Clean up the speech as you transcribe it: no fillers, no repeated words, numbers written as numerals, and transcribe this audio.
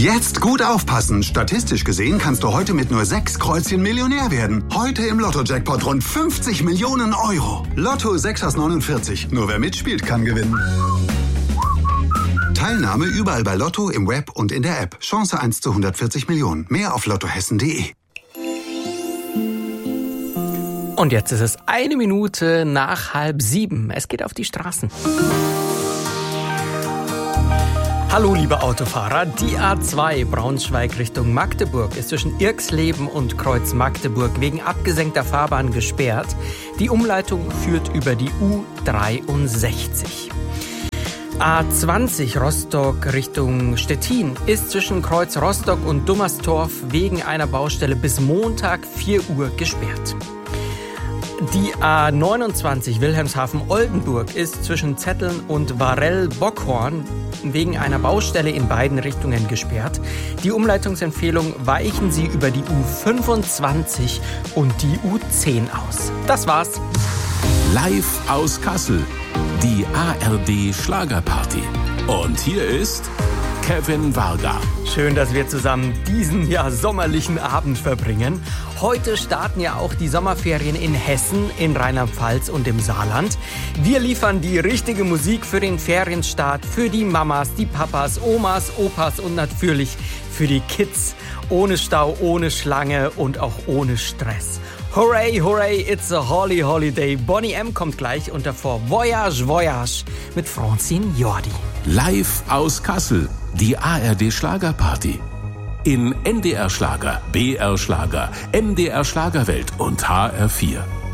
Jetzt gut aufpassen. Statistisch gesehen kannst du heute mit nur 6 Kreuzchen Millionär werden. Heute im Lotto-Jackpot rund 50 Millionen Euro. Lotto 6 aus 49. Nur wer mitspielt, kann gewinnen. Teilnahme überall bei Lotto, im Web und in der App. Chance 1 zu 140 Millionen. Mehr auf lottohessen.de. Und jetzt ist es 1 Minute nach 6:30. Es geht auf die Straßen. Hallo liebe Autofahrer, die A2 Braunschweig Richtung Magdeburg ist zwischen Irxleben und Kreuz Magdeburg wegen abgesenkter Fahrbahn gesperrt. Die Umleitung führt über die U63. A20 Rostock Richtung Stettin ist zwischen Kreuz Rostock und Dummerstorf wegen einer Baustelle bis Montag 4 Uhr gesperrt. Die A29 Wilhelmshaven-Oldenburg ist zwischen Zetteln und Varell-Bockhorn wegen einer Baustelle in beiden Richtungen gesperrt. Die Umleitungsempfehlung: weichen Sie über die U25 und die U10 aus. Das war's. Live aus Kassel, die ARD Schlagerparty. Und hier ist Kevin Varga. Schön, dass wir zusammen diesen sommerlichen Abend verbringen. Heute starten ja auch die Sommerferien in Hessen, in Rheinland-Pfalz und im Saarland. Wir liefern die richtige Musik für den Ferienstart, für die Mamas, die Papas, Omas, Opas und natürlich für die Kids. Ohne Stau, ohne Schlange und auch ohne Stress. Hooray, hooray, it's a holly holiday. Bonnie M. kommt gleich und davor Voyage, Voyage mit Francine Jordi. Live aus Kassel, die ARD Schlagerparty. In NDR Schlager, BR Schlager, MDR Schlagerwelt und HR4.